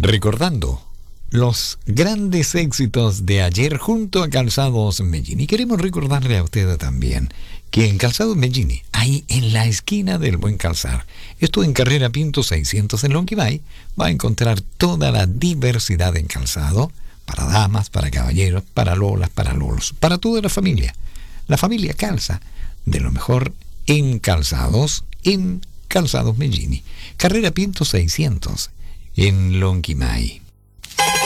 recordando los grandes éxitos de ayer junto a Calzados Mellini. Y queremos recordarle a usted también que en Calzados Mellini, ahí en la esquina del Buen Calzar, esto en Carrera Pinto 600 en Lonquimay, va a encontrar toda la diversidad en calzado, para damas, para caballeros, para lolas, para lolos, para toda la familia. La familia calza de lo mejor en Calzados Mellini. Carrera Pinto 600 en Lonquimay.